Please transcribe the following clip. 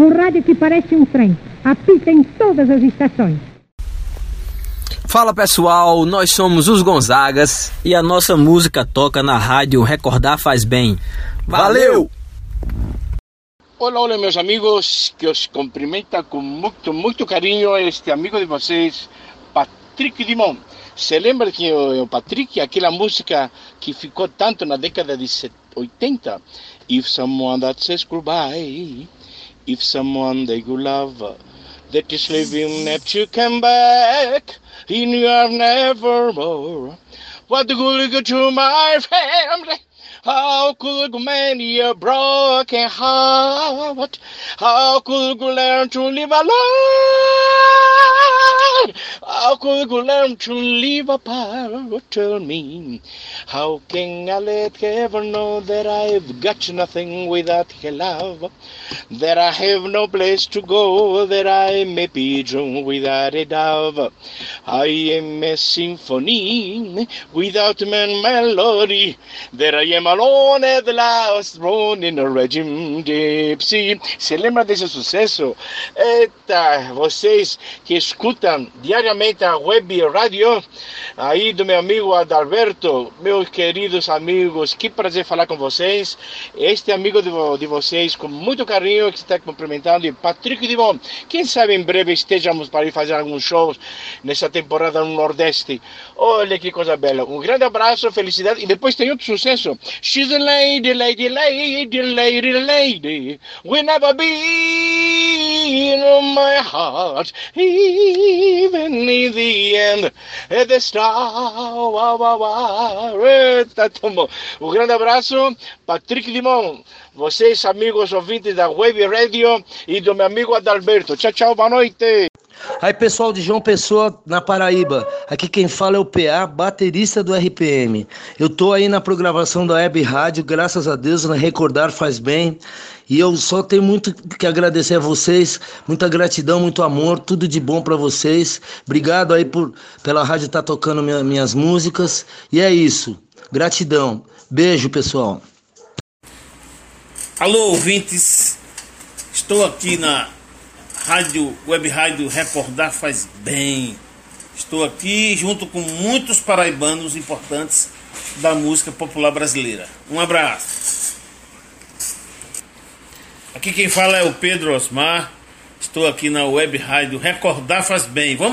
Um rádio que parece um trem, apita em todas as estações. Fala pessoal, nós somos os Gonzagas e a nossa música toca na rádio Recordar Faz Bem. Valeu! Olá meus amigos, que os cumprimenta com muito carinho este amigo de vocês, Patrick Dimon. Se lembra que o Patrick, aquela música que ficou tanto na década de 80? If someone that says goodbye, if someone that you love, that is living that you come back, and you are never more. What good go to my family? How could mend a broken heart? How could you learn to live alone? How could you learn to live apart? Tell me, how can I let heaven know that I've got nothing without her love? That I have no place to go, that I may be drawn without a dove. I am a symphony without melody, that I am alone at the last, thrown in a regime gypsy. Se lembra desse sucesso? Eita, vocês que escutam diariamente a web rádio aí do meu amigo Adalberto, meus queridos amigos, que prazer falar com vocês. Este amigo de vocês, com muito carinho, que está cumprimentando, e Patrick Dimon. Quem sabe em breve estejamos para ir fazer alguns shows nessa temporada no Nordeste. Olha que coisa bela. Um grande abraço, felicidade. E depois tem outro sucesso. She's a lady, lady, lady, lady, lady, will never be in my heart, even in the end, at the star. Eita, tomou. Um grande abraço, Patrick Dimon. Vocês, amigos ouvintes da Web Radio, e do meu amigo Adalberto. Tchau, tchau, boa noite. Aí pessoal de João Pessoa, na Paraíba, aqui quem fala é o PA, baterista do RPM. Eu tô aí na programação da Web Rádio, graças a Deus, na Recordar Faz Bem. E eu só tenho muito que agradecer a vocês, muita gratidão, muito amor, tudo de bom pra vocês. Obrigado aí pela rádio estar tocando minhas músicas. E é isso, gratidão. Beijo, pessoal. Alô, ouvintes, estou aqui na Web Rádio Recordar Faz Bem. Estou aqui junto com muitos paraibanos importantes da música popular brasileira. Um abraço. Aqui quem fala é o Pedro Osmar. Estou aqui na Web Rádio Recordar Faz Bem. Vamos